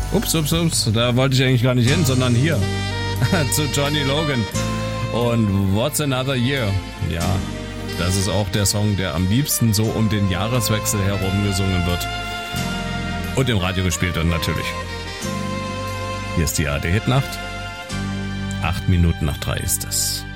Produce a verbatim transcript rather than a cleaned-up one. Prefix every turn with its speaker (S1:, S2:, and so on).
S1: Ups, ups, ups, da wollte ich eigentlich gar nicht hin, sondern hier. Zu Johnny Logan. Und What's Another Year? Ja, das ist auch der Song, der am liebsten so um den Jahreswechsel herum gesungen wird. Und im Radio gespielt wird natürlich. Hier ist die A R D Hitnacht. Acht Minuten nach drei ist es.